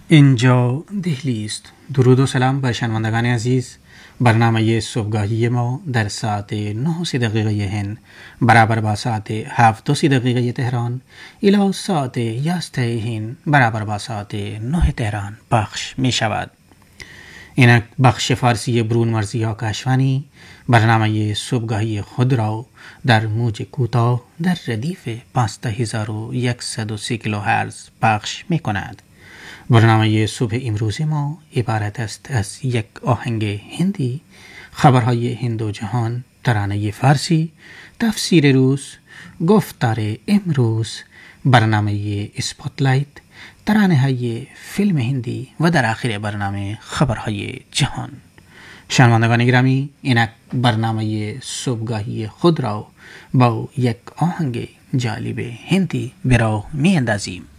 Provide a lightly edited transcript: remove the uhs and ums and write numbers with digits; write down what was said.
اینجا دهلی است. درود و سلام بر شنوندگان عزیز. برنامه صبحگاهی ما در ساعت 9:30 هند برابر با ساعت 7:30 تهران الی ساعت 11 هند برابر با ساعت 9 تهران پخش می شود. این بخش فارسی برون مرزی ها کاشوانی برنامه صبحگاهی خود را در موج کوتاه در ردیف 5130 کیلوهرتز پخش می کند. برنامه صبح امروز ما عبارت است از یک آهنگ هندی، خبرهای هند و جهان، ترانه فارسی، تفسیر روز، گفتار امروز، برنامه اسپاتلایت، ترانه های فیلم هندی و در آخر برنامه خبرهای جهان. شنوندگان گرامی، اینک برنامه صبحگاهی خود را با یک آهنگ جالب هندی به راه می اندازیم.